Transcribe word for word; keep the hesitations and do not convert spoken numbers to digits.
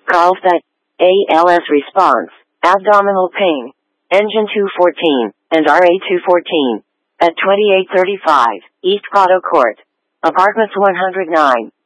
Carlsbad, A L S response, abdominal pain, engine two fourteen, and R A two fourteen, at twenty-eight thirty-five, East Prado Court, Apartments one hundred nine.